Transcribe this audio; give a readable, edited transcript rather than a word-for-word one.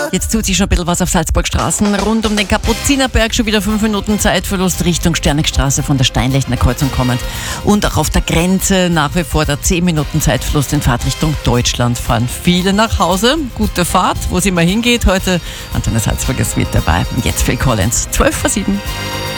Jetzt tut sich schon ein bisschen was auf Salzburgstraßen. Rund um den Kapuzinerberg schon wieder 5 Minuten Zeitverlust Richtung Sternigstraße von der Steinlechner Kreuzung kommend. Und auch auf der Grenze nach wie vor der 10 Minuten Zeitverlust in Fahrtrichtung Deutschland. Fahren viele nach Hause. Gute Fahrt, wo es immer hingeht. Heute Antenne Salzburg ist mit dabei. Und jetzt Phil Collins, 12:07.